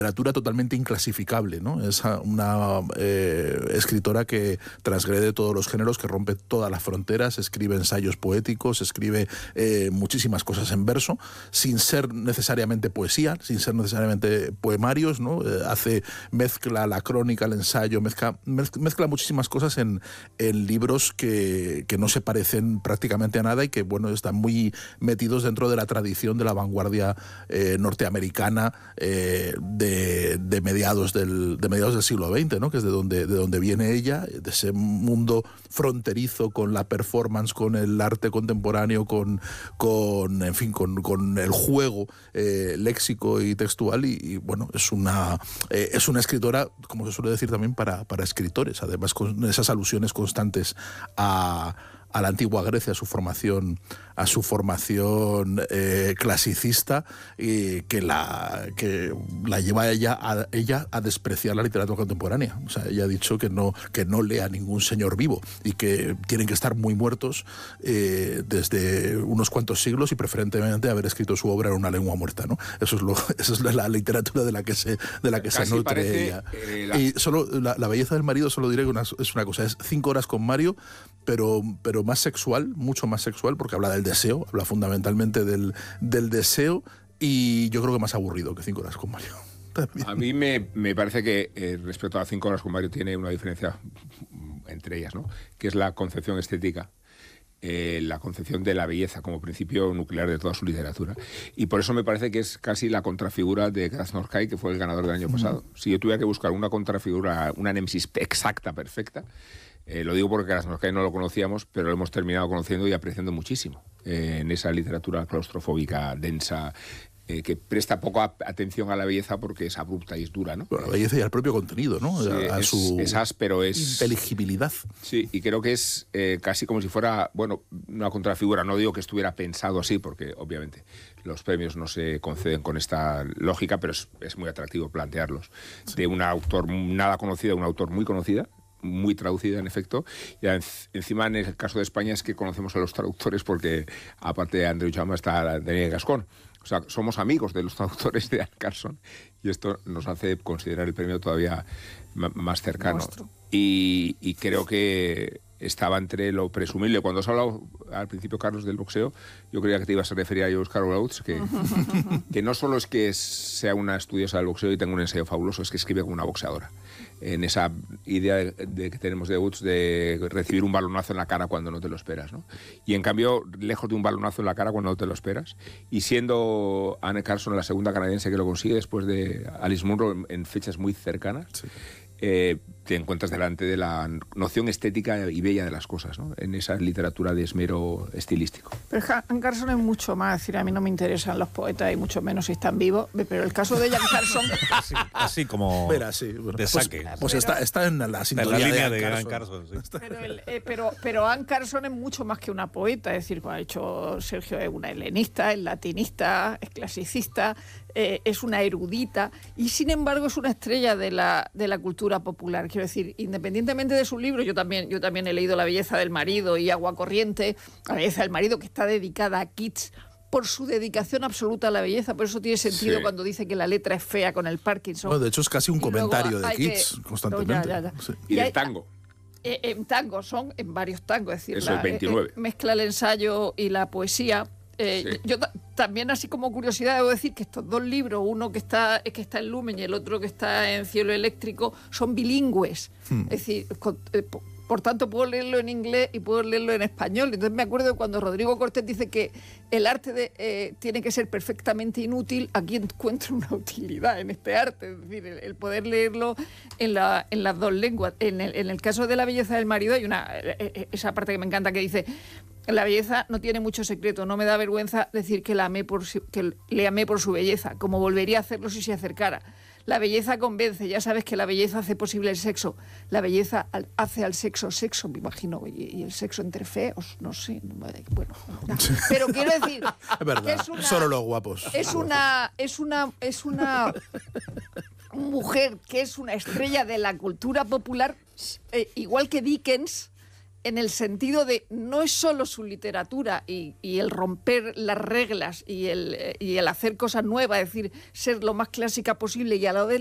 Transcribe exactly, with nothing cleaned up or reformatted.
literatura totalmente inclasificable, ¿no? Es una eh, escritora que transgrede todos los géneros, que rompe todas las fronteras, escribe ensayos poéticos, escribe eh, muchísimas cosas en verso, sin ser necesariamente poesía, sin ser necesariamente poemarios, ¿no? Eh, hace, mezcla la crónica, el ensayo, mezcla, mezcla muchísimas cosas en, en libros que, que no se parecen prácticamente a nada y que, bueno, están muy metidos dentro de la tradición de la vanguardia eh, norteamericana eh, de De, de, mediados del, de mediados del siglo veinte, ¿no? Que es de donde, de donde viene ella, de ese mundo fronterizo con la performance, con el arte contemporáneo, con, con en fin, con, con el juego eh, léxico y textual, y, y bueno, es una, eh, es una escritora, como se suele decir también, para, para escritores, además con esas alusiones constantes a a la antigua Grecia, a su formación, a su formación eh, clasicista, y que la que la lleva a ella a ella a despreciar la literatura contemporánea. O sea, ella ha dicho que no que no lea ningún señor vivo y que tienen que estar muy muertos eh, desde unos cuantos siglos y preferentemente haber escrito su obra en una lengua muerta, ¿no? Eso es lo eso es la literatura de la que se de la que Casi se nutre parece, ella. Eh, la... Y solo la, la belleza del marido, solo diré que una, es una cosa, es cinco horas con Mario, pero pero más sexual, mucho más sexual, porque habla del deseo, habla fundamentalmente del, del deseo, y yo creo que más aburrido que Cinco horas con Mario. También. A mí me, me parece que eh, respecto a Cinco horas con Mario tiene una diferencia entre ellas, ¿no? Que es la concepción estética, eh, la concepción de la belleza como principio nuclear de toda su literatura. Y por eso me parece que es casi la contrafigura de Krasznahorkai, que fue el ganador del año mm. pasado. Si yo tuviera que buscar una contrafigura, una némesis exacta, perfecta, Eh, lo digo porque Krasznahorkai no lo conocíamos, pero lo hemos terminado conociendo y apreciando muchísimo eh, en esa literatura claustrofóbica, densa, eh, que presta poca atención a la belleza porque es abrupta y es dura, ¿no? Bueno, la belleza y al propio contenido, ¿no? Sí, a, a es, su es áspero, es inteligibilidad. Sí, y creo que es eh, casi como si fuera, bueno, una contrafigura. No digo que estuviera pensado así, porque obviamente los premios no se conceden con esta lógica, pero es, es muy atractivo plantearlos. Sí. De un autor nada conocido a un autor muy conocida, muy traducida en efecto, y encima en el caso de España es que conocemos a los traductores porque aparte de Andreu Jaume está Daniel Gascón, o sea, somos amigos de los traductores de Anne Carson, y esto nos hace considerar el premio todavía m- más cercano. Y, y creo que estaba entre lo presumible. Cuando has hablado al principio, Carlos, del boxeo, yo creía que te ibas a referir a Joyce Carol Oates, que, que no solo es que sea una estudiosa del boxeo y tenga un ensayo fabuloso, es que escribe como una boxeadora. En esa idea de, de que tenemos de Oates de recibir un balonazo en la cara cuando no te lo esperas, ¿no? Y en cambio, lejos de un balonazo en la cara cuando no te lo esperas, y siendo Anne Carson la segunda canadiense que lo consigue después de Alice Munro en, en fechas muy cercanas, sí. eh, te encuentras delante de la noción estética y bella de las cosas, ¿no? En esa literatura de esmero estilístico. Pero Anne Carson es mucho más, es decir, a mí no me interesan los poetas y mucho menos si están vivos, pero el caso de Anne Carson... así, así como Mira, sí, bueno, de saque. Pues, pues está, está en la sintonía en la línea de de Anne Anne Carson. Carson, sí. Pero, el, eh, pero, pero Anne Carson es mucho más que una poeta, es decir, como ha dicho Sergio, es una helenista, es latinista, es clasicista, eh, es una erudita, y sin embargo es una estrella de la, de la cultura popular. Quiero decir, independientemente de sus libros, yo también, yo también he leído La belleza del marido y Agua corriente, La belleza del marido, que está dedicada a Keats por su dedicación absoluta a la belleza. Por eso tiene sentido sí. cuando dice que la letra es fea con el Parkinson. Bueno, de hecho es casi un y comentario de Keats que... constantemente. No, ya, ya, ya. Sí. Y del tango. Eh, en tango, son en varios tangos, es decir, eso la, es veintinueve. Eh, mezcla el ensayo y la poesía. Eh, sí. Yo ta- también, así como curiosidad, debo decir que estos dos libros, uno que está, que está en Lumen y el otro que está en Cielo Eléctrico, son bilingües. Hmm. Es decir, con, eh, por, por tanto, puedo leerlo en inglés y puedo leerlo en español. Entonces me acuerdo de cuando Rodrigo Cortés dice que el arte de, eh, tiene que ser perfectamente inútil, aquí encuentro una utilidad en este arte. Es decir, el, el poder leerlo en, la, en las dos lenguas. En el, en el caso de La belleza del marido hay una eh, esa parte que me encanta que dice... La belleza no tiene mucho secreto, no me da vergüenza decir que, la amé por su, que le amé por su belleza, como volvería a hacerlo si se acercara. La belleza convence, ya sabes que la belleza hace posible el sexo. La belleza al, hace al sexo sexo, me imagino, y, y el sexo entre feos, no sé, bueno. No. Pero quiero decir... Es verdad, que es una, solo los guapos. Es una, es una, es una mujer que es una estrella de la cultura popular, eh, igual que Dickens, en el sentido de no es solo su literatura y, y el romper las reglas y el, y el hacer cosas nuevas, es decir, ser lo más clásica posible y a la vez